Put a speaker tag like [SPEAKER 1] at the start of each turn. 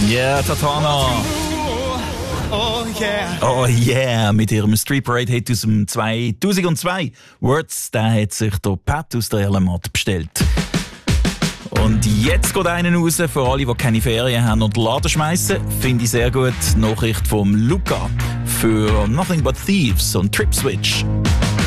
[SPEAKER 1] Yeah, Tatana. Oh yeah, mit ihrem Street Parade Hit aus dem 2002. Words, der hat sich der Pat aus der Element bestellt. Und jetzt geht einen raus für alle, die keine Ferien haben und Laden schmeißen. Finde ich sehr gut. Nachricht vom Luca für Nothing But Thieves und Trip Switch.